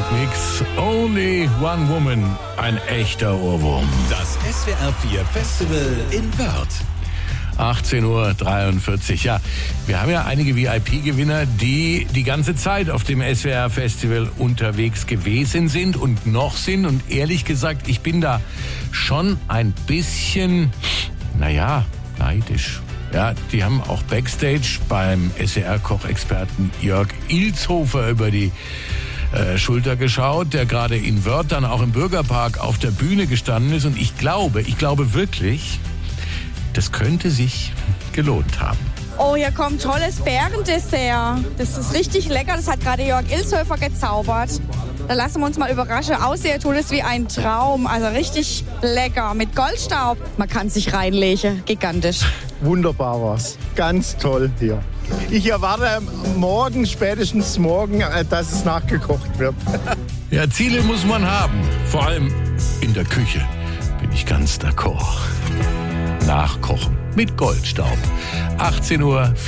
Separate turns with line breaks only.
Musikmix. Only One Woman. Ein echter Ohrwurm.
Das SWR4 Festival in Wörth.
18:43 Uhr. Ja, wir haben ja einige VIP-Gewinner, die die ganze Zeit auf dem SWR-Festival unterwegs gewesen sind und noch sind. Und ehrlich gesagt, ich bin da schon ein bisschen, neidisch. Ja, die haben auch Backstage beim SWR-Kochexperten Jörg Ilshofer über die Schulter geschaut, der gerade in Wörth dann auch im Bürgerpark auf der Bühne gestanden ist. Und ich glaube wirklich, das könnte sich gelohnt haben.
Oh, hier kommt tolles Bärendessert. Das ist richtig lecker. Das hat gerade Jörg Ilshofer gezaubert. Da lassen wir uns mal überraschen. Aussehen tut es wie ein Traum. Also richtig lecker. Mit Goldstaub. Man kann sich reinlegen. Gigantisch.
Wunderbar war's. Ganz toll hier. Ich erwarte spätestens morgen, dass es nachgekocht wird.
Ja, Ziele muss man haben. Vor allem in der Küche bin ich ganz d'accord. Nachkochen mit Goldstaub. 18:44 Uhr.